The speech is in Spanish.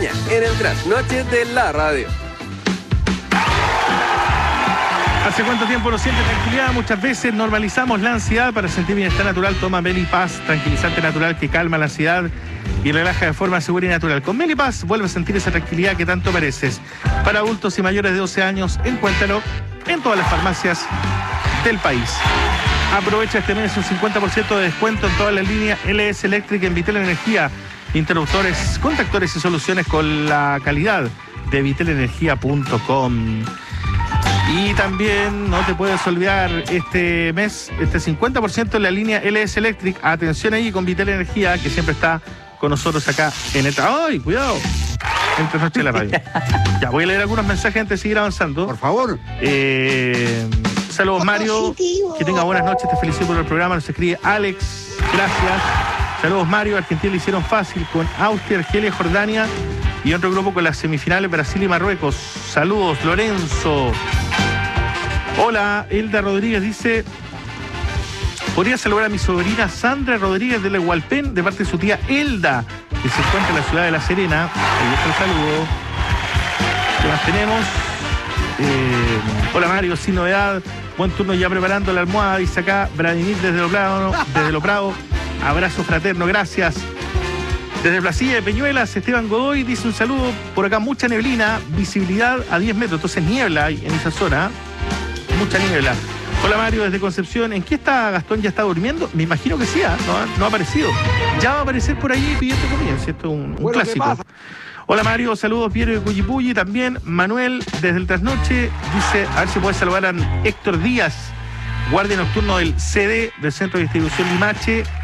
En el trasnoche de la radio. ¿Hace cuánto tiempo no siente tranquilidad? Muchas veces normalizamos la ansiedad. Para sentir bienestar natural, toma Melipaz, tranquilizante natural que calma la ansiedad y relaja de forma segura y natural. Con Melipaz vuelve a sentir esa tranquilidad que tanto mereces. Para adultos y mayores de 12 años, encuéntralo en todas las farmacias del país. Aprovecha este mes un 50% de descuento en toda la línea LS Electric en Vitel Energía. Interruptores, contactores y soluciones con la calidad de vitelenergia.com. Y también no te puedes olvidar este mes, este 50% en la línea LS Electric. Atención ahí con Vitel Energía, que siempre está con nosotros acá en esta. ¡Ay, cuidado! Entre noche de la radio. Ya, voy a leer algunos mensajes antes de seguir avanzando. Por favor. Saludos, Mario. Que tenga buenas noches. Te felicito por el programa. Nos escribe Alex. Gracias. Saludos, Mario. Argentina le hicieron fácil con Austria, Argelia, Jordania. Y otro grupo con las semifinales Brasil y Marruecos. Saludos, Lorenzo. Hola, Elda Rodríguez dice: podría saludar a mi sobrina Sandra Rodríguez de La Hualpén de parte de su tía Elda, que se encuentra en la ciudad de La Serena. Ahí está el saludo. ¿Qué más tenemos? Hola, Mario, sin novedad. Buen turno ya preparando la almohada. Dice acá Vladimir desde Lo Prado. Abrazo fraterno, gracias. Desde Placilla de Peñuelas, Esteban Godoy dice un saludo. Por acá mucha neblina, visibilidad a 10 metros. Entonces niebla hay en esa zona. Mucha niebla. Hola, Mario, desde Concepción. ¿En qué está Gastón? ¿Ya está durmiendo? Me imagino que sí, no ha aparecido. Ya va a aparecer por ahí pidiendo comida. Esto es un clásico. Hola, Mario, saludos, Piero de Cuyipulli. También Manuel, desde el Trasnoche, dice, a ver si puede saludar a Héctor Díaz, guardia nocturno del CD, del Centro de Distribución Limache.